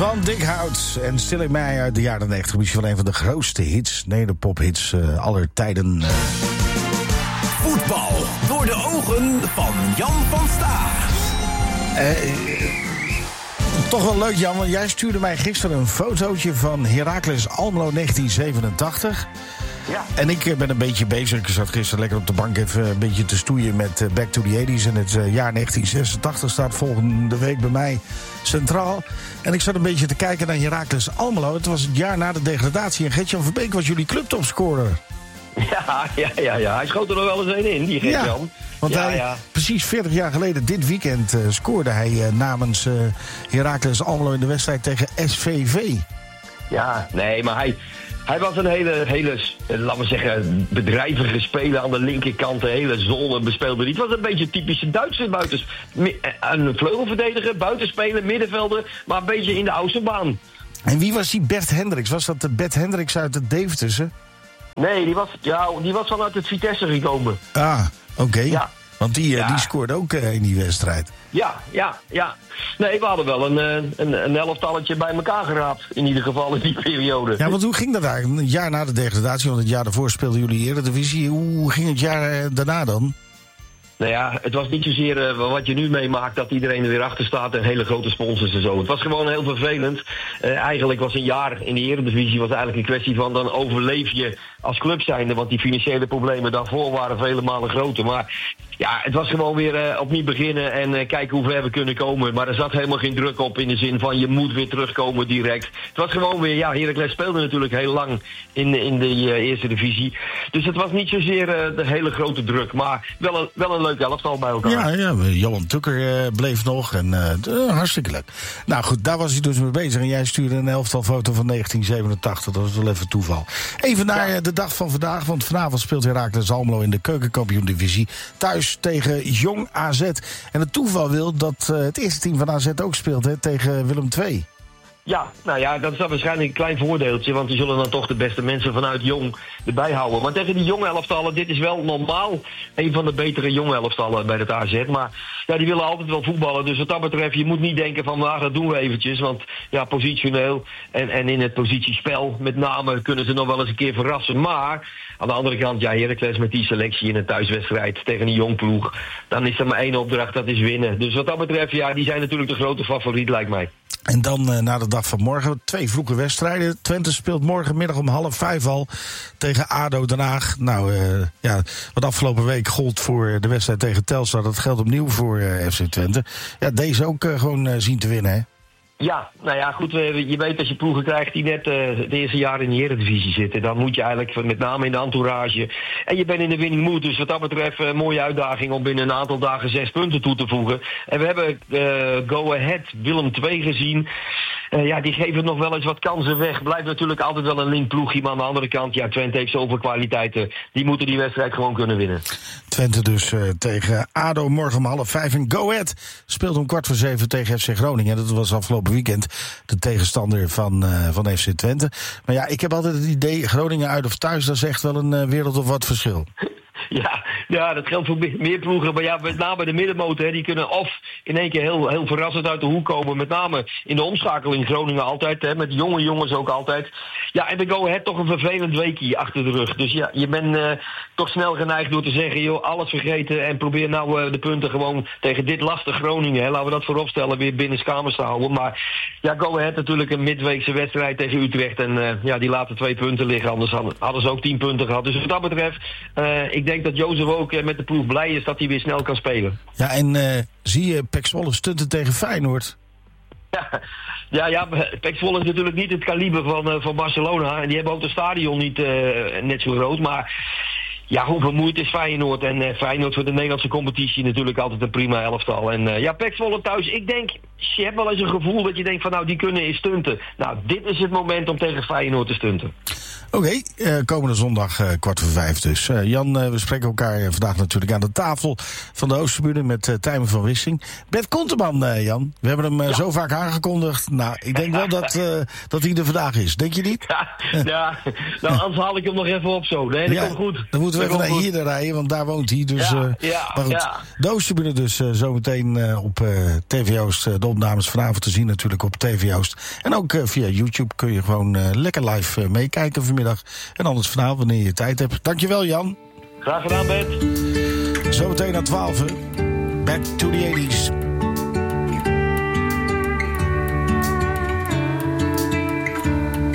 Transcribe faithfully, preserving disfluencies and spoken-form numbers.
Van Dick Hout en Stille Mij uit de jaren negentig. Misschien wel een van de grootste hits, nederpophits uh, aller tijden. Voetbal door de ogen van Jan van Staar. Uh, toch wel leuk, Jan, want jij stuurde mij gisteren een fotootje van Heracles Almelo negentien zevenentachtig. Ja. En ik ben een beetje bezig. Ik zat gisteren lekker op de bank even een beetje te stoeien met Back to the eighties. En het jaar negentien zesentachtig staat volgende week bij mij centraal. En ik zat een beetje te kijken naar Heracles Almelo. Het was het jaar na de degradatie. En Gert-Jan Verbeek was jullie clubtopscorer. Ja, ja, ja, ja. Hij schoot er nog wel eens een in, die Gert-Jan. Ja, want ja, hij, ja. precies veertig jaar geleden, dit weekend, uh, scoorde hij uh, namens uh, Heracles Almelo in de wedstrijd tegen S V V. Ja, nee, maar hij... Hij was een hele, hele, laten we zeggen, bedrijvige speler aan de linkerkant. Een hele zone bespeelde. Het was een beetje typische Duitse buitens. Een vleugelverdediger, buitenspeler, middenvelder. Maar een beetje in de Oosterbaan. En wie was die Bert Hendricks? Was dat de Bert Hendricks uit het Deventerse? Nee, die was, ja, die was vanuit het Vitesse gekomen. Ah, oké. Okay. Ja. Want die, ja. die scoorde ook uh, in die wedstrijd. Ja, ja, ja. Nee, we hadden wel een, een, een elftalletje bij elkaar geraapt. In ieder geval in die periode. Ja, want hoe ging dat eigenlijk? Een jaar na de degradatie, want het jaar daarvoor speelden jullie Eredivisie. Hoe ging het jaar daarna dan? Nou ja, het was niet zozeer uh, wat je nu meemaakt, dat iedereen er weer achter staat en hele grote sponsors en zo. Het was gewoon heel vervelend. Uh, eigenlijk was een jaar in de Eredivisie was eigenlijk een kwestie van dan overleef je als club zijnde, want die financiële problemen daarvoor waren vele malen groter. Maar ja, het was gewoon weer uh, opnieuw beginnen en uh, kijken hoe ver we kunnen komen. Maar er zat helemaal geen druk op in de zin van je moet weer terugkomen direct. Het was gewoon weer, ja, Heracles speelde natuurlijk heel lang in, in de uh, eerste divisie. Dus het was niet zozeer uh, de hele grote druk, maar wel een, wel een leuk elftal bij elkaar. Ja, ja, Johan Tukker uh, bleef nog en uh, hartstikke leuk. Nou goed, daar was hij dus mee bezig en jij stuurde een elftalfoto van negentien zevenentachtig. Dat was wel even toeval. Even naar ja. de dag van vandaag, want vanavond speelt Heracles Almelo in de keukenkampioen-divisie thuis tegen Jong A Z. En het toeval wil dat uh, het eerste team van A Z ook speelt hè, tegen Willem twee. Ja, nou ja, dat is dan waarschijnlijk een klein voordeeltje, want die zullen dan toch de beste mensen vanuit Jong erbij houden. Maar tegen die jonge elftallen, dit is wel normaal een van de betere jonge elftallen bij het A Z. Maar ja, die willen altijd wel voetballen, dus wat dat betreft, je moet niet denken van, nou, dat doen we eventjes. Want ja, positioneel en, en in het positiespel met name kunnen ze nog wel eens een keer verrassen. Maar aan de andere kant, ja, Heracles met die selectie in een thuiswedstrijd tegen een jong ploeg, dan is er maar één opdracht, dat is winnen. Dus wat dat betreft, ja, die zijn natuurlijk de grote favoriet, lijkt mij. En dan uh, na de dag van morgen twee vroege wedstrijden. Twente speelt morgenmiddag om half vijf al tegen ADO Den Haag. Nou, uh, ja, wat afgelopen week gold voor de wedstrijd tegen Telstar, dat geldt opnieuw voor uh, F C Twente. Ja, deze ook uh, gewoon uh, zien te winnen, hè? Ja, nou ja, goed, je weet als je ploegen krijgt die net uh, het eerste jaar in de Eredivisie zitten, dan moet je eigenlijk met name in de entourage. En je bent in de winning mood, dus wat dat betreft een mooie uitdaging om binnen een aantal dagen zes punten toe te voegen. En we hebben uh, Go Ahead Willem twee gezien. Uh, ja, die geven nog wel eens wat kansen weg. Blijft natuurlijk altijd wel een linkploegje, maar aan de andere kant, ja, Twente heeft zoveel kwaliteiten. Die moeten die wedstrijd gewoon kunnen winnen. Twente dus uh, tegen ADO morgen om half vijf. En Go Ahead speelt om kwart voor zeven tegen F C Groningen. Dat was afgelopen weekend de tegenstander van, uh, van F C Twente. Maar ja, ik heb altijd het idee, Groningen uit of thuis, dat is echt wel een uh, wereld of wat verschil. Ja, ja, dat geldt voor meer ploegen. Maar ja, met name de middenmotor, hè, die kunnen of in één keer heel, heel verrassend uit de hoek komen. Met name in de omschakeling Groningen altijd, hè, met jonge jongens ook altijd. Ja, en de Go Ahead toch een vervelend weekje achter de rug. Dus ja, je bent uh, toch snel geneigd door te zeggen, joh, alles vergeten en probeer nou uh, de punten gewoon tegen dit lastig Groningen, hè, laten we dat vooropstellen, weer binnen kamers te houden. Maar ja, Go Ahead natuurlijk een midweekse wedstrijd tegen Utrecht. En uh, ja, die laten twee punten liggen, anders hadden, hadden ze ook tien punten gehad. Dus wat dat betreft, uh, ik denk dat Jozef ook uh, met de ploeg blij is dat hij weer snel kan spelen. Ja, en uh, zie je Pek Zwolle stunten tegen Feyenoord? Ja, ja, ja Pek Zwolle is natuurlijk niet het kaliber van, uh, van Barcelona. En die hebben ook het stadion niet uh, net zo groot. Maar ja, hoe vermoeid is Feyenoord? En uh, Feyenoord voor de Nederlandse competitie natuurlijk altijd een prima elftal. En uh, ja, Pek Zwolle thuis, ik denk, je hebt wel eens een gevoel dat je denkt van nou, die kunnen eens stunten. Nou, dit is het moment om tegen Feyenoord te stunten. Oké, okay, uh, komende zondag uh, kwart voor vijf dus. Uh, Jan, uh, we spreken elkaar uh, vandaag natuurlijk aan de tafel van de Oosterburen met uh, Tijmen van Wissing. Bert Konteman, uh, Jan. We hebben hem uh, ja. zo vaak aangekondigd. Nou, ik denk wel dat, uh, dat hij er vandaag is. Denk je niet? Ja, ja. Nou, anders haal ik hem nog even op zo. Nee, dat ja, komt goed. Dan moeten we even naar hier rijden, want daar woont hij. Dus, Ja, uh, ja, maar goed, ja. de Oosterburen dus uh, zometeen uh, op uh, T V Oost. Uh, de opnames vanavond te zien natuurlijk op T V Oost. En ook uh, via YouTube kun je gewoon uh, lekker live uh, meekijken vanmiddag. En anders vanavond wanneer je tijd hebt. Dankjewel, Jan. Graag gedaan, Bert. Zometeen na twaalf. Back to the eighties.